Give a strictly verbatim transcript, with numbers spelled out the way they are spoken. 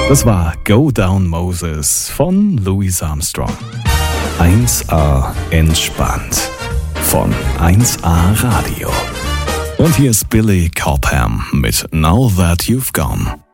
Das war Go Down Moses von Louis Armstrong. eins A entspannt von eins A Radio. Und hier ist Billy Cobham mit Now That You've Gone.